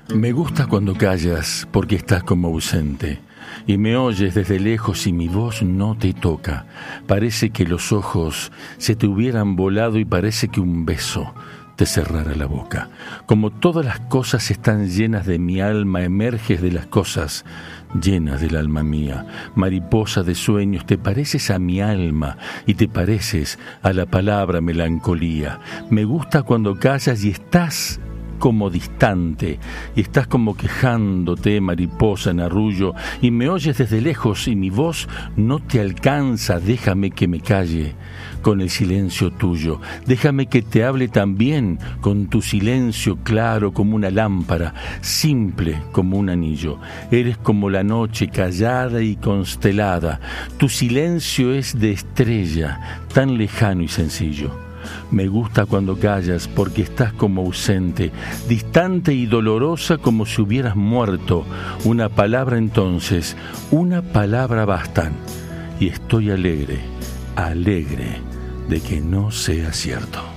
Me gusta cuando callas porque estás como ausente y me oyes desde lejos y mi voz no te toca. Parece que los ojos se te hubieran volado y parece que un beso te cerrara la boca. Como todas las cosas están llenas de mi alma, emerges de las cosas llenas del alma mía. Mariposa de sueños, te pareces a mi alma y te pareces a la palabra melancolía. Me gusta cuando callas y estás como distante y estás como quejándote, mariposa en arrullo, y me oyes desde lejos y mi voz no te alcanza. Déjame que me calle con el silencio tuyo, déjame que te hable también con tu silencio, claro como una lámpara, simple como un anillo. Eres como la noche callada y constelada, tu silencio es de estrella, tan lejano y sencillo. Me gusta cuando callas porque estás como ausente, distante y dolorosa como si hubieras muerto. Una palabra entonces, una palabra bastan. Y estoy alegre, alegre de que no sea cierto.